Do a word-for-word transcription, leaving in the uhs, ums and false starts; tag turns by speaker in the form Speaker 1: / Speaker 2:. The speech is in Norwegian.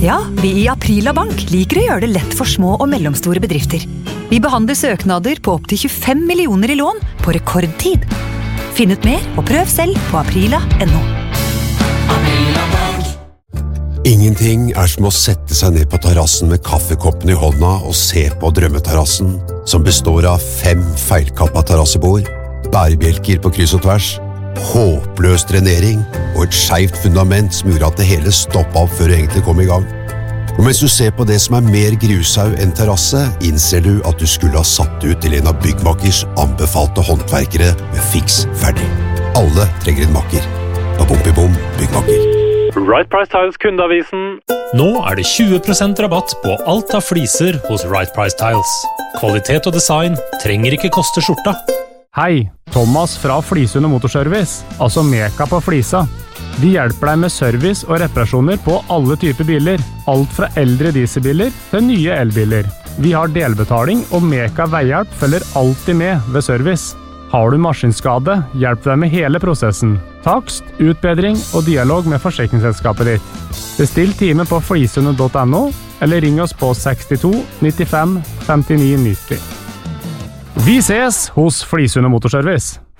Speaker 1: Ja, vi i Aprila Bank liker å gjøre det lett for små og mellomstore bedrifter. Vi behandler søknader på opp til tjuefem millioner i lån på rekordtid. Finn ut mer og prøv selv på aprila punktum no.
Speaker 2: Ingenting er som å sette seg ned på terrassen med kaffekoppen i hånda og se på drømmeterrassen, som består av fem feilkappa terrassebord, bærebjelker på kryss og tvers, håpløs drenering og et skjevt fundament som gjorde at det hele stoppet opp før det egentlig kom i gang. Og mens du ser på det som er mer grushaug enn terrasse, innser du at du skulle ha satt ut til en av byggmakers anbefalte håndverkere med fiks ferdig. Alle trenger en makker. Babom-bibom byggmaker.
Speaker 3: Right Price Tiles kundeavisen.
Speaker 4: Nå er det tjue prosent rabatt på alt av fliser hos Right Price Tiles. Kvalitet og design trenger ikke koste skjorta.
Speaker 5: Hei, Thomas fra Flisund Motorservice, altså Meka på Flisa. Vi hjelper deg med service og reparasjoner på alle typer biler, alt fra eldre dieselbiler til nye elbiler. Vi har delbetaling, og Meka Veihjelp følger alltid med ved service. Har du maskinskade, hjelp deg med hele prosessen. Takst, utbedring og dialog med forsikringsselskapet ditt. Bestill time på flisund punktum no, eller ring oss på sekstito nittifem femtini nitti. Vi ses hos Flisund Motorservice.